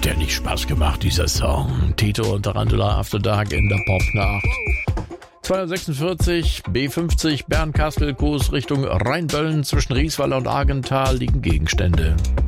Hat der nicht Spaß gemacht, dieser Song? Tito und Tarantula After Dark in der Popnacht. 246, B50, Bernkastel, Kurs Richtung Rheinböllen. Zwischen Riesweiler und Argenthal liegen Gegenstände.